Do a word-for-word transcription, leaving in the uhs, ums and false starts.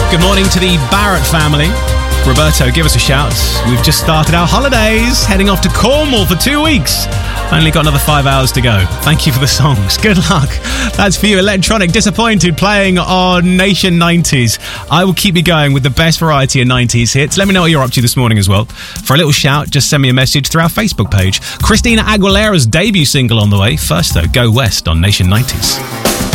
Good morning to the Barrett family. Roberto, give us a shout. We've just started our holidays, heading off to Cornwall for two weeks. Only got another five hours to go. Thank you for the songs. Good luck. That's for you, Electronic Disappointed, playing on Nation nineties. I will keep you going with the best variety of nineties hits. Let me know what you're up to this morning as well. For a little shout, just send me a message through our Facebook page. Christina Aguilera's debut single on the way. First, though, Go West on Nation nineties.